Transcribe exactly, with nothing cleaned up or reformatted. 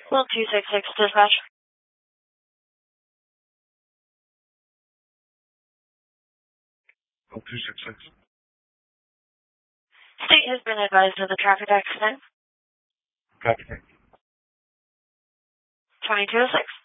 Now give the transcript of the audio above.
Well, two six six dispatch. Well, two six six. State has been advised of the traffic accident. Copy. twenty-two oh six.